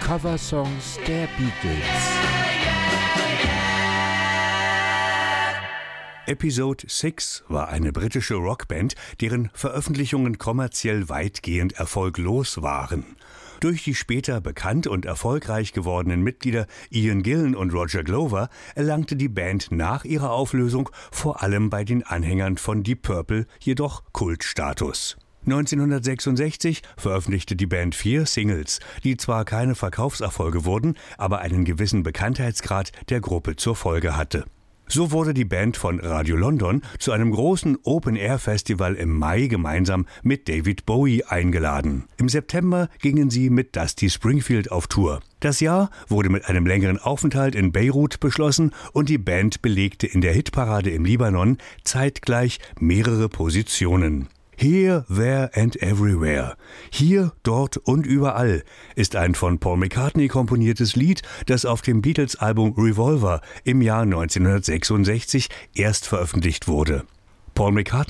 Coversongs der Beatles. Episode 6 war eine britische Rockband, deren Veröffentlichungen kommerziell weitgehend erfolglos waren. Durch die später bekannt und erfolgreich gewordenen Mitglieder Ian Gillan und Roger Glover erlangte die Band nach ihrer Auflösung vor allem bei den Anhängern von Deep Purple jedoch Kultstatus. 1966 veröffentlichte die Band 4 Singles, die zwar keine Verkaufserfolge wurden, aber einen gewissen Bekanntheitsgrad der Gruppe zur Folge hatte. So wurde die Band von Radio London zu einem großen Open-Air-Festival im Mai gemeinsam mit David Bowie eingeladen. Im September gingen sie mit Dusty Springfield auf Tour. Das Jahr wurde mit einem längeren Aufenthalt in Beirut beschlossen und die Band belegte in der Hitparade im Libanon zeitgleich mehrere Positionen. Here, There and Everywhere. Hier, dort und überall ist ein von Paul McCartney komponiertes Lied, das auf dem Beatles-Album Revolver im Jahr 1966 erst veröffentlicht wurde. Paul McCartney